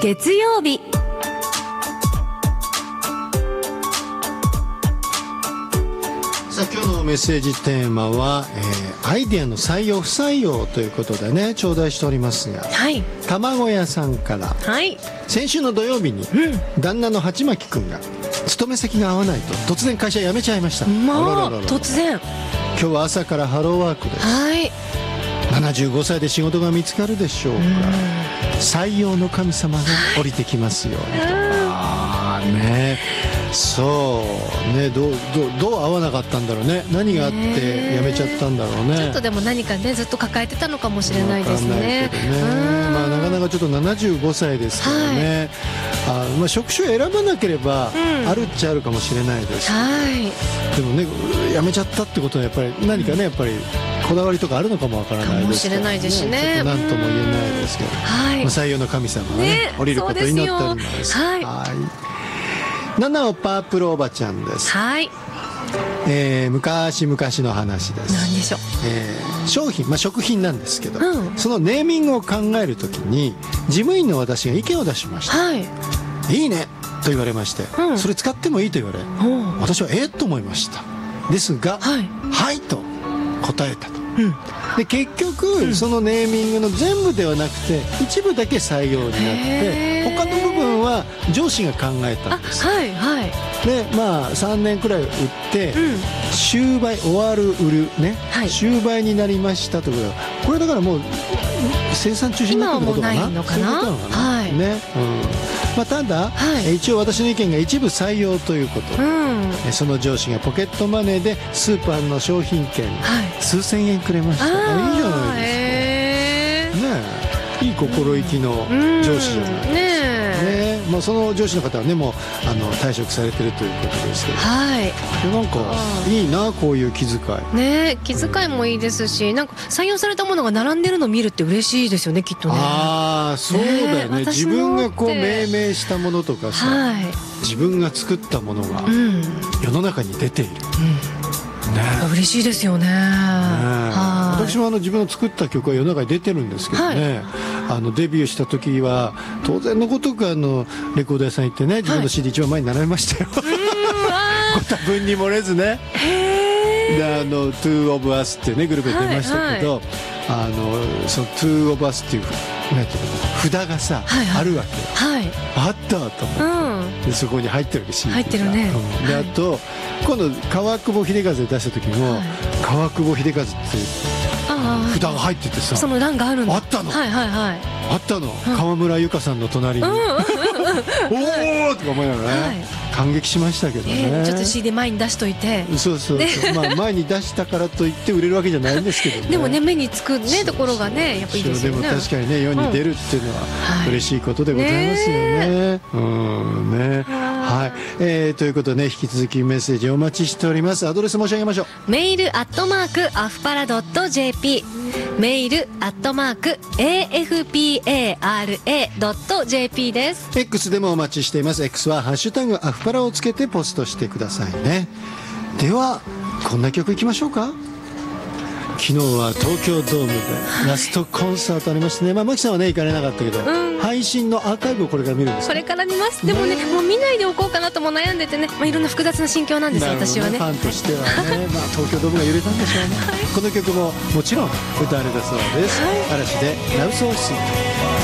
月曜日。 さあ今日のメッセージテーマは、アイデアの採用不採用ということでね頂戴しておりますが、 はい。 卵屋さんからはい。 先週の土曜日に、旦那の鉢巻くんが勤め先が合わないと突然会社辞めちゃいました。 もう突然。 今日は朝からハローワークです。 はい。 75歳で仕事が見つかるでしょうか。採用の神様が降りてきますようにと。ああね、そうね、どう合わなかったんだろうね。何があって辞めちゃったんだろうね。 ちょっとでも何かねずっと抱えてたのかもしれないですね。 まあなかなかちょっと75歳ですからね、まあ、職種を選ばなければあるっちゃあるかもしれないですけど、でもね辞めちゃったってことはやっぱり何かねやっぱりこだわりとかあるのかもわからないですからね。ちょっと何とも言えないですけど、採用の神様がね降りることを祈っております。七尾パープルおばちゃんです。はい。昔々の話です。 何でしょう。 商品、まあ、食品なんですけど、そのネーミングを考えるときに事務員の私が意見を出しました。いいねと言われまして、それ使ってもいいと言われ、私はと思いました。ですが、はいと答えたと。で結局、そのネーミングの全部ではなくて一部だけ採用になって他の部分は上司が考えたんです。でまあ3年くらい売って、終売終わる売るね、終売になりましたということはこれだからもう生産中止になってることかな。そういうことなのかな。まあ、ただ、一応私の意見が一部採用ということで、その上司がポケットマネーでスーパーの商品券、数千円くれました。いいじゃないですかね。いい心意気の上司じゃないですか。まあ、その上司の方はねもう退職されてるということですけど、なんかいいなこういう気遣いね。気遣いもいいですし、なんか採用されたものが並んでるのを見るって嬉しいですよねきっとね。 ああそうだよね。自分がこう命名したものとかさ、自分が作ったものが世の中に出ている、嬉しいですよね。私も自分の作った曲は世の中に出てるんですけどね、デビューした時は当然のごとくレコード屋さん行ってね自分の CD 一番前に並べましたよ。ご多分に漏れずね。でTwo of Us っていうねグループで出ましたけど、その Two of Us っていう札がさ、あるわけよ。あったと思って、でそこに入ってるわけ CD が入ってるね。であと今度川久保秀和で出した時も、川久保秀和って札が入っててさ、 その欄があるの。 あったの。あったの。川村由佳さんの隣に。おおとか思いながらね感激しましたけどね。 ちょっと CD 前に出しといて。 そうまあ前に出したからといって売れるわけじゃないんですけどね。でもね目につくねところがねやっぱいいですよね。 でも確かにね世に出るっていうのは嬉しいことでございますよね。ということでね引き続きメッセージお待ちしております。アドレス申し上げましょう。 メールアフパラ.jp、メールAFPARA.jp です。 X でもお待ちしています。 X はハッシュタグアフパラをつけてポストしてくださいね。ではこんな曲いきましょうか。昨日は東京ドームでラストコンサートありましてね、まあ、マキさんはね行かれなかったけど、配信のアーカイブをこれから見るんですか。 これから見ます。でもねもう見ないでおこうかなとも悩んでてね、いろんな複雑な心境なんですよ私はね。 ファンとしてはね、東京ドームが揺れたんでしょうね。この曲ももちろん歌われたそうです。嵐でラブソースイート。